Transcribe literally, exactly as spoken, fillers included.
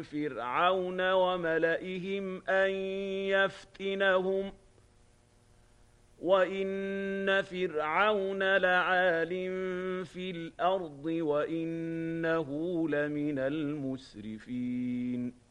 فرعون وملئهم أن يفتنهم وَإِنَّ فِرْعَوْنَ لَعَالٍ فِي الْأَرْضِ وَإِنَّهُ لَمِنَ الْمُسْرِفِينَ